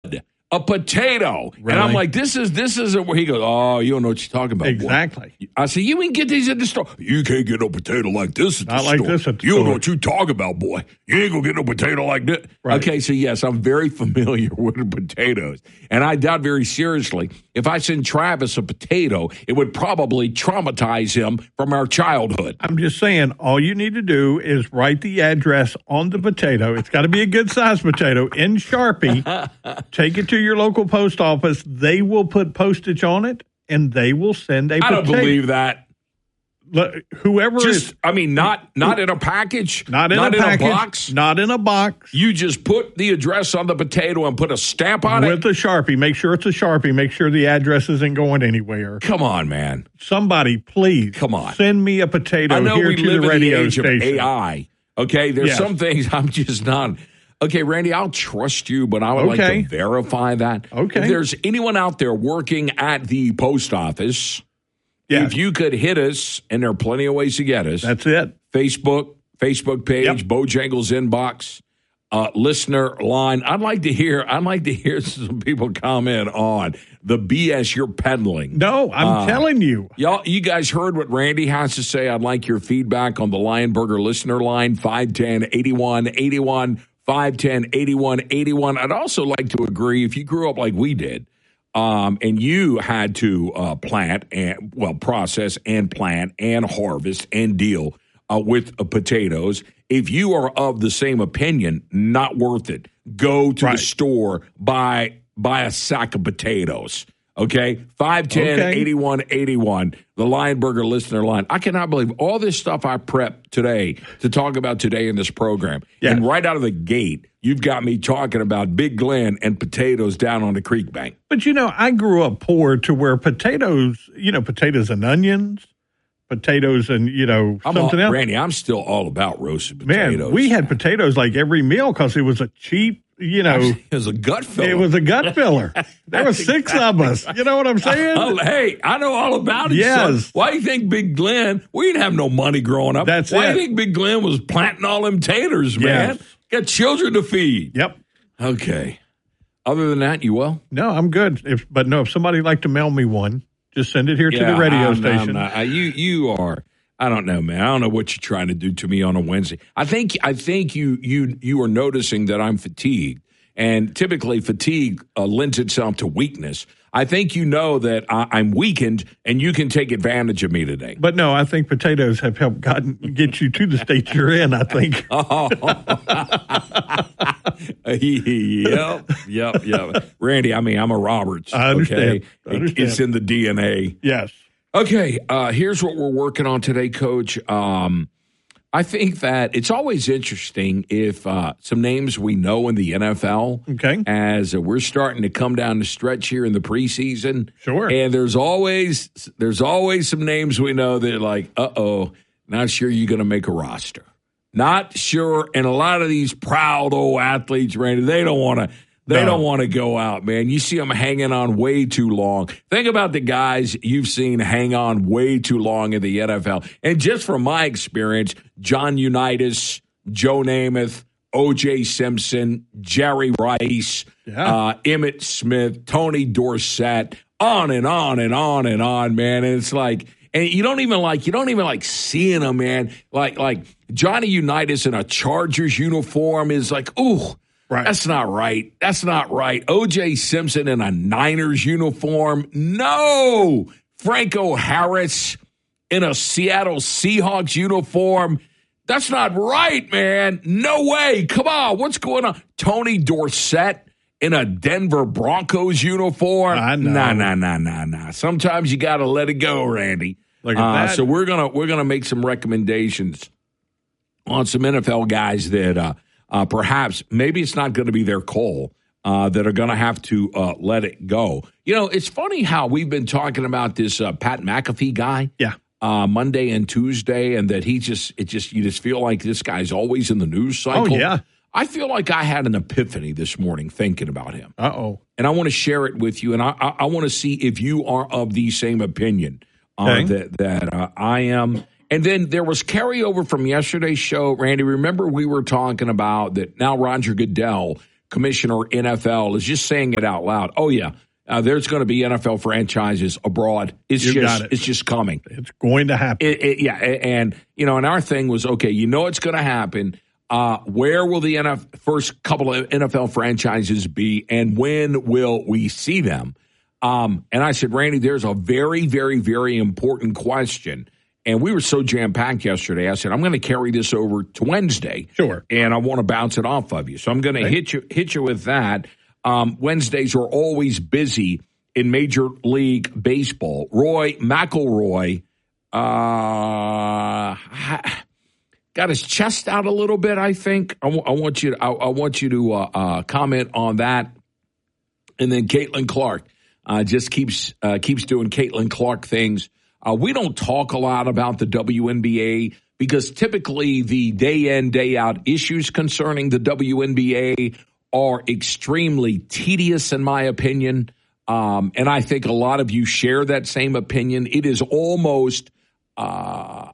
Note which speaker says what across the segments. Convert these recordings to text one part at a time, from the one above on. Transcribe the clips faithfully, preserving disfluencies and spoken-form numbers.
Speaker 1: a potato.
Speaker 2: Really?
Speaker 1: And I'm like, this is this isn't where he goes, oh, you don't know what you're talking about,
Speaker 2: Exactly.
Speaker 1: boy. I said, you can get these at the store. You can't get no potato like this at
Speaker 2: Not
Speaker 1: the
Speaker 2: like
Speaker 1: store.
Speaker 2: this at the
Speaker 1: you don't
Speaker 2: store.
Speaker 1: know what you're talking about, boy. You ain't going to get no potato like this.
Speaker 2: Right.
Speaker 1: Okay, so yes, I'm very familiar with potatoes. And I doubt very seriously, if I send Travis a potato, it would probably traumatize him from our childhood.
Speaker 2: I'm just saying, all you need to do is write the address on the potato. It's got to be a good size potato in Sharpie. Take it to your local post office. They will put postage on it, and they will send a
Speaker 1: I
Speaker 2: potato.
Speaker 1: don't believe that.
Speaker 2: Look, whoever
Speaker 1: Just,
Speaker 2: is
Speaker 1: I mean, not not in a package,
Speaker 2: not in
Speaker 1: not
Speaker 2: a
Speaker 1: in
Speaker 2: package,
Speaker 1: a box.
Speaker 2: not in a box,
Speaker 1: You just put the address on the potato and put a stamp on
Speaker 2: with
Speaker 1: it.
Speaker 2: a Sharpie. Make sure it's a Sharpie. Make sure the address isn't going anywhere.
Speaker 1: Come on, man.
Speaker 2: Somebody, please,
Speaker 1: Come on.
Speaker 2: send me a potato
Speaker 1: I know
Speaker 2: here
Speaker 1: we
Speaker 2: to
Speaker 1: live
Speaker 2: the
Speaker 1: in
Speaker 2: radio
Speaker 1: the age
Speaker 2: station.
Speaker 1: of A I. Okay, there's
Speaker 2: Yes.
Speaker 1: some things I'm just not. Okay, Randy, I'll trust you, but I would like
Speaker 2: Okay.
Speaker 1: to verify that.
Speaker 2: Okay.
Speaker 1: If there's anyone out there working at the post office,
Speaker 2: Yes.
Speaker 1: if you could hit us, and there are plenty of ways to get us.
Speaker 2: That's it.
Speaker 1: Facebook, Facebook page,
Speaker 2: Yep.
Speaker 1: Bojangles inbox, uh, listener line. I'd like to hear. I'd like to hear some people comment on the B S you're peddling.
Speaker 2: No, I'm
Speaker 1: Uh,
Speaker 2: telling you.
Speaker 1: Y'all, you guys heard what Randy has to say. I'd like your feedback on the Lionburger listener line, five one zero, eight one eight one, five one zero, eight one eight one. I'd also like to agree, if you grew up like we did, um, and you had to uh, plant and, well, process and plant and harvest and deal uh, with uh, potatoes, if you are of the same opinion, not worth it. Go to
Speaker 2: Right.
Speaker 1: the store, buy, buy a sack of potatoes. Okay, five one zero,
Speaker 2: Okay.
Speaker 1: eight one eight one, the Lionburger listener line. I cannot believe all this stuff I prepped today to talk about today in this program.
Speaker 2: Yes.
Speaker 1: And right out of the gate, you've got me talking about Big Glen and potatoes down on the creek bank.
Speaker 2: But, you know, I grew up poor to where potatoes, you know, potatoes and onions, potatoes and, you know,
Speaker 1: I'm
Speaker 2: something
Speaker 1: all,
Speaker 2: else.
Speaker 1: Randy, I'm still all about roasted
Speaker 2: Man,
Speaker 1: potatoes.
Speaker 2: we had potatoes like every meal because it was a cheap, you know,
Speaker 1: It was a gut filler.
Speaker 2: it was a gut filler. There were six of us. You know what I'm saying?
Speaker 1: Oh, hey, I know all about it.
Speaker 2: Yes.
Speaker 1: Son. Why do you think Big Glen? We didn't have no money growing up.
Speaker 2: That's
Speaker 1: Why
Speaker 2: it.
Speaker 1: do you think Big Glen was planting all them taters, man?
Speaker 2: Yes.
Speaker 1: Got children to feed.
Speaker 2: Yep.
Speaker 1: Okay. Other than that, you well?
Speaker 2: No, I'm good. If but no, if somebody'd like to mail me one, just send it here to the radio
Speaker 1: I'm- I'm
Speaker 2: station.
Speaker 1: not- I- you you are. I don't know, man. I don't know what you're trying to do to me on a Wednesday. I think I think you you you are noticing that I'm fatigued, and typically fatigue uh, lends itself to weakness. I think you know that I, I'm weakened, and you can take advantage of me today.
Speaker 2: But no, I think potatoes have helped gotten, get you to the state you're in, I think.
Speaker 1: Oh. yep, yep, yep. Randy, I mean, I'm a Roberts.
Speaker 2: I understand.
Speaker 1: Okay?
Speaker 2: I understand.
Speaker 1: It's in the D N A.
Speaker 2: Yes.
Speaker 1: Okay, uh, here's what we're working on today, Coach. Um, I think that it's always interesting if uh, some names we know in the N F L,
Speaker 2: Okay.
Speaker 1: as uh, we're starting to come down the stretch here in the preseason.
Speaker 2: Sure.
Speaker 1: And there's always there's always some names we know that are like, uh-oh, not sure you're going to make a roster. Not sure. And a lot of these proud old athletes, Randy, they don't want to. They
Speaker 2: No.
Speaker 1: don't want to go out, man. You see them hanging on way too long. Think about the guys you've seen hang on way too long in the N F L. And just from my experience, John Unitas, Joe Namath, O J Simpson, Jerry Rice,
Speaker 2: Yeah.
Speaker 1: uh, Emmitt Smith, Tony Dorsett, on and on and on and on, man. And it's like, and you don't even like, you don't even like seeing them, man. Like, like Johnny Unitas in a Chargers uniform is like, ooh.
Speaker 2: Right.
Speaker 1: That's not right. That's not right. O J Simpson in a Niners uniform. No. Franco Harris in a Seattle Seahawks uniform. That's not right, man. No way. Come on. What's going on? Tony Dorsett in a Denver Broncos uniform.
Speaker 2: I know.
Speaker 1: Nah, nah, nah, nah, nah. Sometimes you got to let it go, Randy.
Speaker 2: Look at
Speaker 1: Uh,
Speaker 2: that.
Speaker 1: so we're gonna we're gonna make some recommendations on some N F L guys that uh, uh, perhaps maybe it's not going to be their call, uh, that are going to have to uh, let it go. You know, it's funny how we've been talking about this uh, Pat McAfee guy.
Speaker 2: Yeah.
Speaker 1: Uh, Monday and Tuesday, and that he just it just you just feel like this guy's always in the news cycle.
Speaker 2: Oh, yeah.
Speaker 1: I feel like I had an epiphany this morning thinking about him.
Speaker 2: Uh-oh.
Speaker 1: And I want to share it with you, and I, I, I want to see if you are of the same opinion uh,
Speaker 2: Okay.
Speaker 1: that, that uh, I am. And then there was carryover from yesterday's show. Randy, remember we were talking about that now Roger Goodell commissioner N F L is just saying it out loud. Oh, yeah. Uh, there's going to be N F L franchises abroad. It's
Speaker 2: you
Speaker 1: just
Speaker 2: it.
Speaker 1: it's just coming.
Speaker 2: It's going to happen.
Speaker 1: It, it, yeah, and you know, and our thing was okay. You know, it's going to happen. Uh, where will the N F L, first couple of N F L franchises be, and when will we see them? Um, and I said, Randy, there's a very, very, very important question. And we were so jam packed yesterday. I said, I'm going to carry this over to Wednesday.
Speaker 2: Sure.
Speaker 1: And I want to bounce it off of you, so I'm going to hit you hit you with that. Um, Wednesdays are always busy in Major League Baseball. Roy McIlroy uh, got his chest out a little bit, I think. I, w- I want you to, I, I want you to uh, uh, comment on that. And then Caitlin Clark uh, just keeps uh, keeps doing Caitlin Clark things. Uh, we don't talk a lot about the W N B A because typically the day in, day out issues concerning the W N B A are extremely tedious, in my opinion. Um, and I think a lot of you share that same opinion. It is almost uh,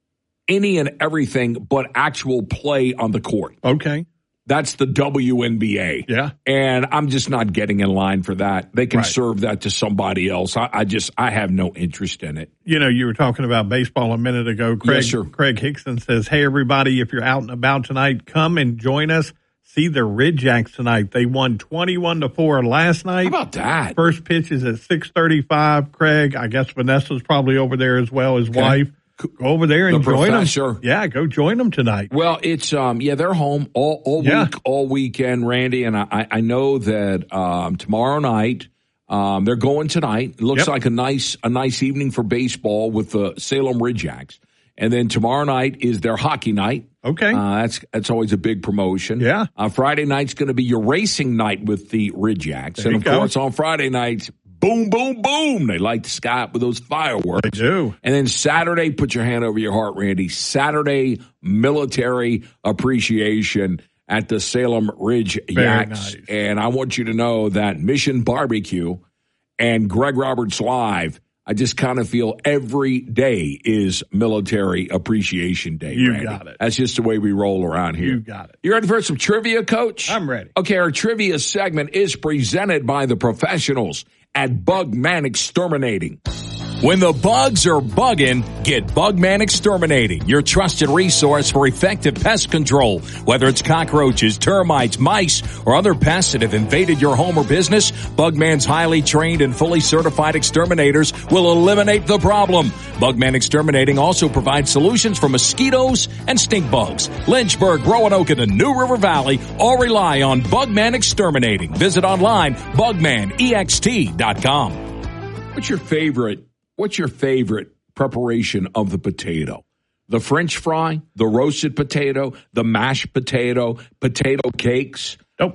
Speaker 1: any and everything but actual play on the court.
Speaker 2: Okay.
Speaker 1: That's the W N B A.
Speaker 2: Yeah.
Speaker 1: And I'm just not getting in line for that. They can
Speaker 2: right.
Speaker 1: serve that to somebody else. I, I just, I have no interest in it.
Speaker 2: You know, you were talking about baseball a minute ago. Craig,
Speaker 1: yes, sir.
Speaker 2: Craig Hickson says, hey, everybody, if you're out and about tonight, come and join us. See the Ridgecks tonight. They won twenty-one to four last night.
Speaker 1: How about that?
Speaker 2: First pitch is at six thirty-five. Craig, I guess Vanessa's probably over there as well, his okay. wife. Go over there and
Speaker 1: the
Speaker 2: join
Speaker 1: professor.
Speaker 2: them. Yeah, go join them tonight.
Speaker 1: Well, it's um, yeah, they're home all, all
Speaker 2: yeah.
Speaker 1: week, all weekend, Randy, and I, I know that um, tomorrow night um, they're going tonight. It looks yep. like a nice a nice evening for baseball with the Salem Ridgecks, and then tomorrow night is their hockey night.
Speaker 2: Okay,
Speaker 1: uh, that's that's always a big promotion.
Speaker 2: Yeah,
Speaker 1: uh, Friday night's going to be your racing night with the Ridgecks,
Speaker 2: there
Speaker 1: and of
Speaker 2: go.
Speaker 1: course on Friday nights. Boom, boom, boom. They light the sky up with those fireworks.
Speaker 2: They do.
Speaker 1: And then Saturday, put your hand over your heart, Randy. Saturday, military appreciation at the Salem Ridge
Speaker 2: Very
Speaker 1: Yaks.
Speaker 2: Nice.
Speaker 1: And I want you to know that Mission Barbecue and Greg Roberts Live, I just kind of feel every day is Military Appreciation Day.
Speaker 2: You
Speaker 1: Randy.
Speaker 2: got it.
Speaker 1: That's just the way we roll around here.
Speaker 2: You got it.
Speaker 1: You ready for some trivia, Coach?
Speaker 2: I'm ready.
Speaker 1: Okay, our trivia segment is presented by the professionals at Bugman Exterminating. When the bugs are bugging, get Bugman Exterminating, your trusted resource for effective pest control. Whether it's cockroaches, termites, mice, or other pests that have invaded your home or business, Bugman's highly trained and fully certified exterminators will eliminate the problem. Bugman Exterminating also provides solutions for mosquitoes and stink bugs. Lynchburg, Roanoke, and the New River Valley all rely on Bugman Exterminating. Visit online, bugman e x t dot com. What's your favorite What's your favorite preparation of the potato? The French fry, the roasted potato, the mashed potato, potato cakes?
Speaker 2: Nope.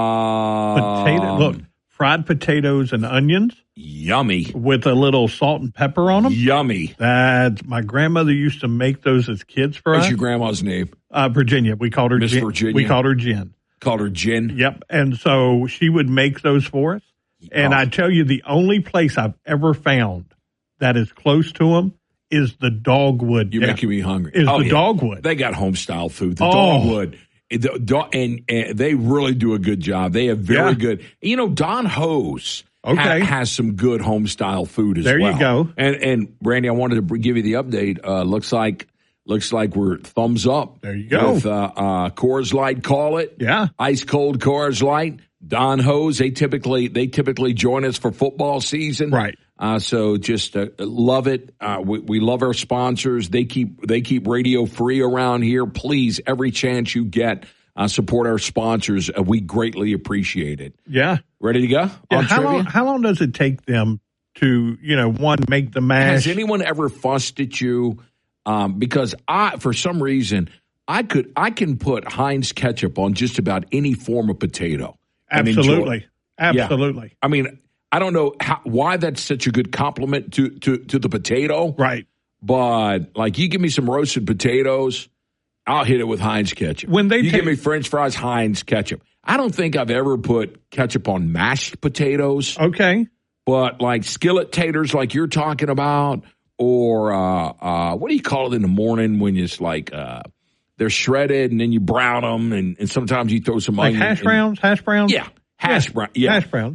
Speaker 1: Uh,
Speaker 2: potato. Look, fried potatoes and onions.
Speaker 1: Yummy.
Speaker 2: With a little salt and pepper on them.
Speaker 1: Yummy.
Speaker 2: That's, my grandmother used to make those as kids for
Speaker 1: What's
Speaker 2: us.
Speaker 1: What's your grandma's name?
Speaker 2: Uh, Virginia. We called her
Speaker 1: Miss
Speaker 2: Jen.
Speaker 1: Virginia.
Speaker 2: We called her Jen.
Speaker 1: Called her Jen?
Speaker 2: Yep. And so she would make those for us. And oh. I tell you, the only place I've ever found that is close to them is the Dogwood.
Speaker 1: You're yeah. making me hungry.
Speaker 2: Is
Speaker 1: oh,
Speaker 2: the
Speaker 1: yeah.
Speaker 2: Dogwood.
Speaker 1: They got home style food. The
Speaker 2: oh.
Speaker 1: Dogwood. The, and, and they really do a good job. They have very
Speaker 2: yeah.
Speaker 1: good. You know, Don Hose
Speaker 2: okay.
Speaker 1: ha, has some good home style food as
Speaker 2: there
Speaker 1: well.
Speaker 2: There you go.
Speaker 1: And and Randy, I wanted to give you the update. Uh, looks like looks like we're thumbs up.
Speaker 2: There you go.
Speaker 1: With uh, uh, Coors Light, call it.
Speaker 2: Yeah.
Speaker 1: Ice cold Coors Light. Don Hose. They typically they typically join us for football season.
Speaker 2: Right.
Speaker 1: Uh, so just uh, love it. Uh, we, we love our sponsors. They keep they keep radio free around here. Please, every chance you get, uh, support our sponsors. Uh, we greatly appreciate it.
Speaker 2: Yeah.
Speaker 1: Ready to go?
Speaker 2: Yeah,
Speaker 1: on
Speaker 2: how
Speaker 1: trivia?
Speaker 2: long? How long does it take them to, you know, one, make the mash?
Speaker 1: Has anyone ever fussed at you? Um, because I, for some reason, I could I can put Heinz ketchup on just about any form of potato.
Speaker 2: Absolutely. Absolutely.
Speaker 1: Yeah. I mean. I don't know how, why that's such a good compliment to, to, to the potato.
Speaker 2: Right.
Speaker 1: But, like, you give me some roasted potatoes, I'll hit it with Heinz ketchup.
Speaker 2: When they
Speaker 1: you
Speaker 2: ta-
Speaker 1: give me French fries, Heinz ketchup. I don't think I've ever put ketchup on mashed potatoes.
Speaker 2: Okay.
Speaker 1: But, like, skillet taters like you're talking about, or uh, uh, what do you call it in the morning when it's like uh, They're shredded, and then you brown them, and, and sometimes you throw some
Speaker 2: Like
Speaker 1: onion.
Speaker 2: hash
Speaker 1: and-
Speaker 2: browns, hash browns?
Speaker 1: Yeah. Hash
Speaker 2: Yeah.
Speaker 1: brown. Yeah.
Speaker 2: Hash browns.